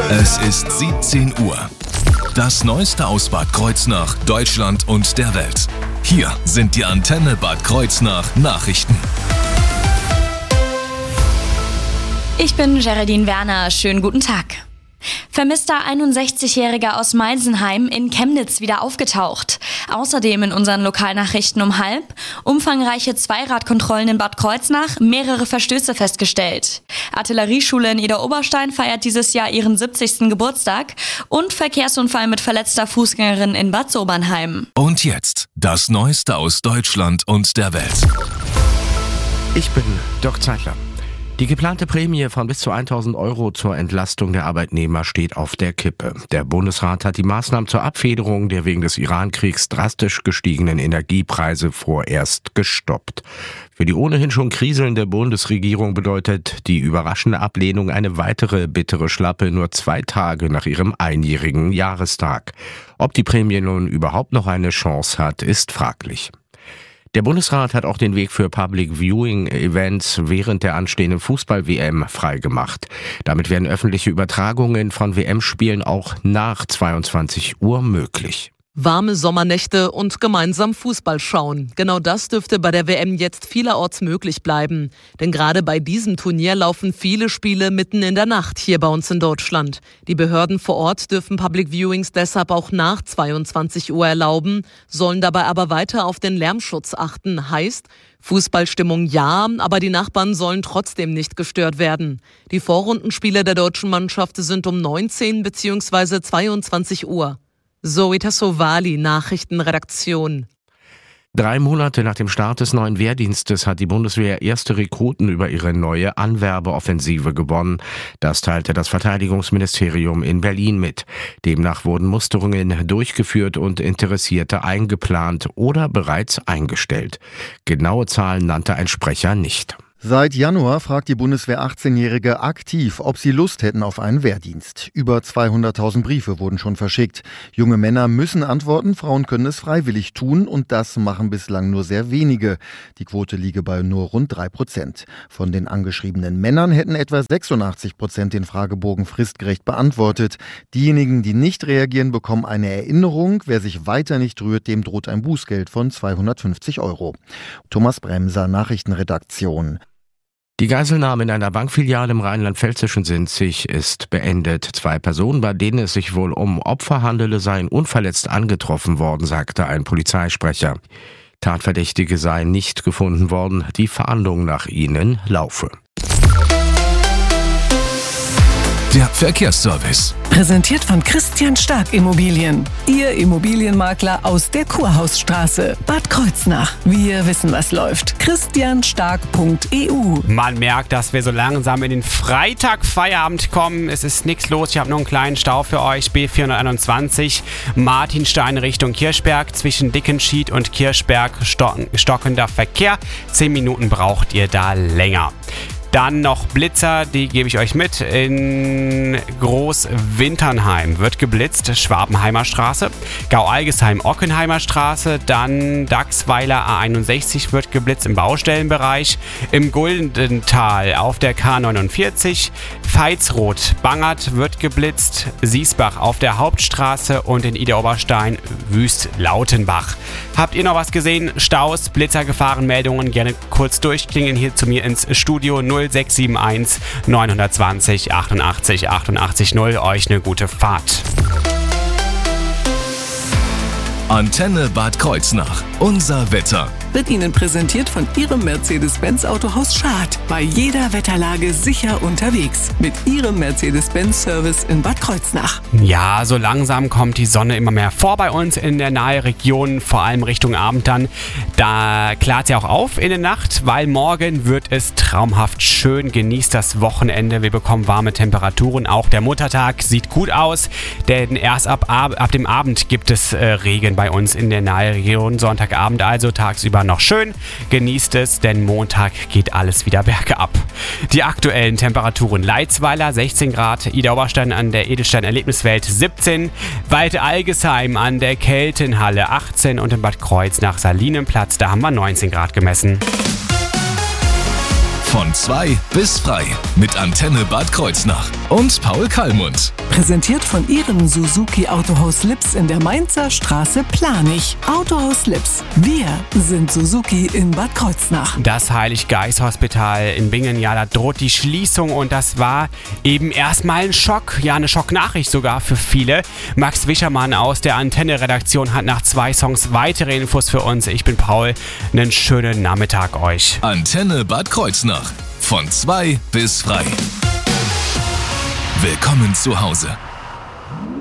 Es ist 17 Uhr. Das Neueste aus Bad Kreuznach, Deutschland und der Welt. Hier sind die Antenne Bad Kreuznach Nachrichten. Ich bin Geraldine Werner. Schönen guten Tag. Vermisster 61-Jähriger aus Meisenheim in Chemnitz wieder aufgetaucht. Außerdem in unseren Lokalnachrichten um 12:30 umfangreiche Zweiradkontrollen in Bad Kreuznach, mehrere Verstöße festgestellt. Artillerieschule in Idar-Oberstein feiert dieses Jahr ihren 70. Geburtstag und Verkehrsunfall mit verletzter Fußgängerin in Bad Sobernheim. Und jetzt das Neueste aus Deutschland und der Welt. Ich bin Dirk Zeitler. Die geplante Prämie von bis zu 1.000 Euro zur Entlastung der Arbeitnehmer steht auf der Kippe. Der Bundesrat hat die Maßnahmen zur Abfederung der wegen des Iran-Kriegs drastisch gestiegenen Energiepreise vorerst gestoppt. Für die ohnehin schon kriselnde Bundesregierung bedeutet die überraschende Ablehnung eine weitere bittere Schlappe nur 2 Tage nach ihrem einjährigen Jahrestag. Ob die Prämie nun überhaupt noch eine Chance hat, ist fraglich. Der Bundesrat hat auch den Weg für Public-Viewing-Events während der anstehenden Fußball-WM freigemacht. Damit werden öffentliche Übertragungen von WM-Spielen auch nach 22 Uhr möglich. Warme Sommernächte und gemeinsam Fußball schauen. Genau das dürfte bei der WM jetzt vielerorts möglich bleiben. Denn gerade bei diesem Turnier laufen viele Spiele mitten in der Nacht hier bei uns in Deutschland. Die Behörden vor Ort dürfen Public Viewings deshalb auch nach 22 Uhr erlauben, sollen dabei aber weiter auf den Lärmschutz achten. Heißt, Fußballstimmung ja, aber die Nachbarn sollen trotzdem nicht gestört werden. Die Vorrundenspiele der deutschen Mannschaft sind um 19 bzw. 22 Uhr. Zoe Tassovali, Nachrichtenredaktion. 3 Monate nach dem Start des neuen Wehrdienstes hat die Bundeswehr erste Rekruten über ihre neue Anwerbeoffensive gewonnen. Das teilte das Verteidigungsministerium in Berlin mit. Demnach wurden Musterungen durchgeführt und Interessierte eingeplant oder bereits eingestellt. Genaue Zahlen nannte ein Sprecher nicht. Seit Januar fragt die Bundeswehr 18-Jährige aktiv, ob sie Lust hätten auf einen Wehrdienst. Über 200.000 Briefe wurden schon verschickt. Junge Männer müssen antworten, Frauen können es freiwillig tun und das machen bislang nur sehr wenige. Die Quote liege bei nur rund 3%. Von den angeschriebenen Männern hätten etwa 86% den Fragebogen fristgerecht beantwortet. Diejenigen, die nicht reagieren, bekommen eine Erinnerung. Wer sich weiter nicht rührt, dem droht ein Bußgeld von 250 Euro. Thomas Bremser, Nachrichtenredaktion. Die Geiselnahme in einer Bankfiliale im rheinland-pfälzischen Sinzig ist beendet. 2 Personen, bei denen es sich wohl um Opfer handele, seien unverletzt angetroffen worden, sagte ein Polizeisprecher. Tatverdächtige seien nicht gefunden worden. Die Fahndung nach ihnen laufe. Der Verkehrsservice. Präsentiert von Christian Stark Immobilien. Ihr Immobilienmakler aus der Kurhausstraße. Bad Kreuznach. Wir wissen, was läuft. christianstark.eu. Man merkt, dass wir so langsam in den Freitag-Feierabend kommen. Es ist nichts los. Ich habe nur einen kleinen Stau für euch. B421 Martinstein Richtung Kirchberg. Zwischen Dickenschied und Kirchberg stockender Verkehr. 10 Minuten braucht ihr da länger. Dann noch Blitzer, die gebe ich euch mit. In Großwinternheim wird geblitzt, Schwabenheimer Straße. Gau-Algesheim, Ockenheimer Straße. Dann Dachsweiler A61 wird geblitzt im Baustellenbereich. Im Guldental auf der K49. Veitsroth, Bangert wird geblitzt. Siesbach auf der Hauptstraße und in Idar-Oberstein Wüst-Lautenbach. Habt ihr noch was gesehen? Staus, Blitzer, Gefahrenmeldungen? Gerne kurz durchklingen hier zu mir ins Studio 0671 920 88 88 0. Euch eine gute Fahrt. Antenne Bad Kreuznach. Unser Wetter. Wird Ihnen präsentiert von Ihrem Mercedes-Benz Autohaus Schad. Bei jeder Wetterlage sicher unterwegs. Mit Ihrem Mercedes-Benz-Service in Bad Kreuznach. Ja, so langsam kommt die Sonne immer mehr vor bei uns in der nahe Region, vor allem Richtung Abend dann. Da klart sie auch auf in der Nacht, weil morgen wird es traumhaft schön. Genießt das Wochenende. Wir bekommen warme Temperaturen. Auch der Muttertag sieht gut aus, denn erst ab dem Abend gibt es Regen bei uns in der nahe Region. Sonntagabend also tagsüber noch schön. Genießt es, denn Montag geht alles wieder bergab. Die aktuellen Temperaturen: Leitzweiler 16 Grad, Idar-Oberstein an der Edelstein-Erlebniswelt 17, Wald-Algesheim an der Keltenhalle 18 und in Bad Kreuznach Salinenplatz, da haben wir 19 Grad gemessen. Von 2 bis frei mit Antenne Bad Kreuznach und Paul Kallmund. Präsentiert von Ihrem Suzuki Autohaus Lips in der Mainzer Straße Planich. Autohaus Lips. Wir sind Suzuki in Bad Kreuznach. Das Heilig-Geist-Hospital in Bingen, ja, da droht die Schließung und das war eben erstmal ein Schock. Ja, eine Schocknachricht sogar für viele. Max Wischermann aus der Antenne-Redaktion hat nach 2 Songs weitere Infos für uns. Ich bin Paul. Einen schönen Nachmittag euch. Antenne Bad Kreuznach. Von 2 bis frei. Willkommen zu Hause.